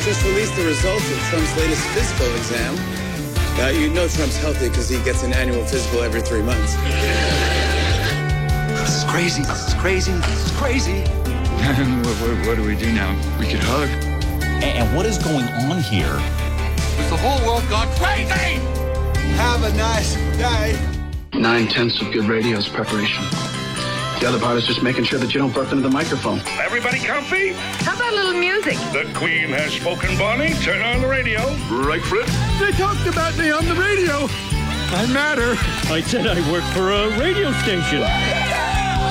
just released the results of Trump's latest physical exam. You know Trump's healthy because he gets an annual physical every 3 months. This is crazy. This is crazy. This is crazy. What do we do now? We could hug. And what is going on here? Is the whole world gone crazy? Have a nice day. 9/10 of good radio is preparation. The other part is just making sure that you don't burp into the microphone. Everybody comfy? How about a little music? The Queen has spoken, Bonnie. Turn on the radio. Right, Fritz? They talked about me on the radio. I matter. I said I work for a radio station.